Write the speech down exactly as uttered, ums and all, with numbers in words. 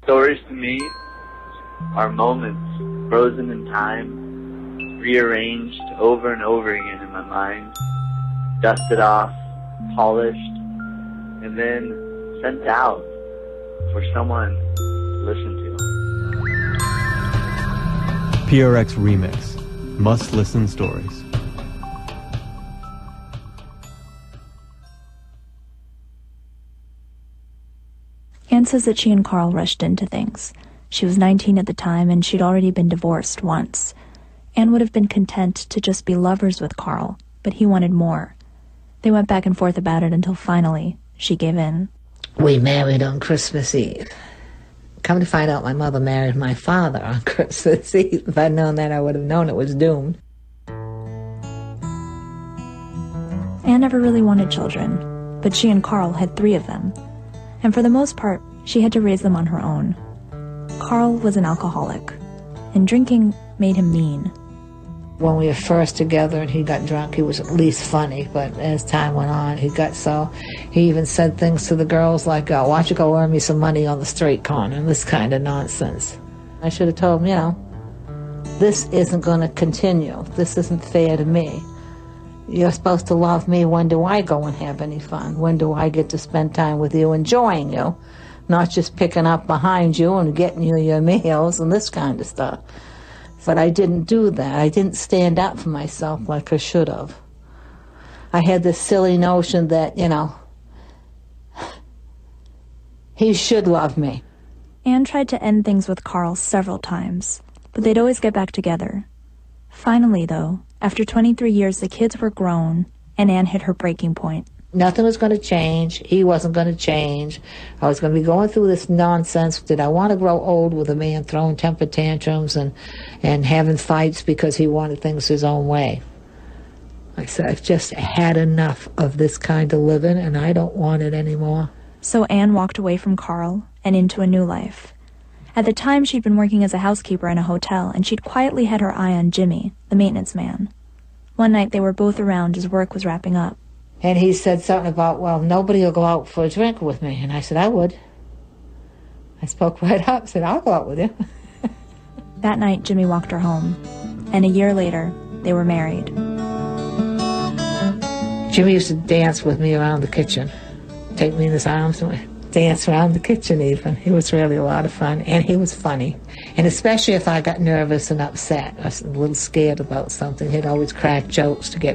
Stories to me are moments frozen in time, rearranged over and over again in my mind, dusted off, polished, and then sent out for someone to listen to. P R X Remix. Must Listen Stories. Anne says that she and Carl rushed into things. She was nineteen at the time, and she'd already been divorced once. Anne would have been content to just be lovers with Carl, but he wanted more. They went back and forth about it until finally she gave in. We married on Christmas Eve. Come to find out, my mother married my father on Christmas Eve. If I'd known that, I would have known it was doomed. Anne never really wanted children, but she and Carl had three of them. And for the most part, she had to raise them on her own. Carl was an alcoholic, and drinking made him mean. When we were first together and he got drunk, he was at least funny, but as time went on, he got so, he even said things to the girls like, oh, why don't you go earn me some money on the street corner, and this kind of nonsense. I should have told him, you know, this isn't going to continue. This isn't fair to me. You're supposed to love me. When do I go and have any fun? When do I get to spend time with you, enjoying you, not just picking up behind you and getting you your meals and this kind of stuff? But I didn't do that. I didn't stand up for myself like I should have. I had this silly notion that, you know, he should love me. Anne tried to end things with Carl several times, but they'd always get back together. Finally, though, after twenty-three years, the kids were grown, and Anne hit her breaking point. Nothing was going to change. He wasn't going to change. I was going to be going through this nonsense. Did I want to grow old with a man throwing temper tantrums and, and having fights because he wanted things his own way? I said, I've just had enough of this kind of living, and I don't want it anymore. So Anne walked away from Carl and into a new life. At the time, she'd been working as a housekeeper in a hotel, and she'd quietly had her eye on Jimmy, the maintenance man. One night, they were both around as work was wrapping up. And he said something about, well, nobody will go out for a drink with me. And I said, I would. I spoke right up, said, I'll go out with you. That night, Jimmy walked her home. And a year later, they were married. Jimmy used to dance with me around the kitchen. Take me in his arms and dance around the kitchen even. He was really a lot of fun, and he was funny. And especially if I got nervous and upset, I was a little scared about something, he'd always crack jokes to get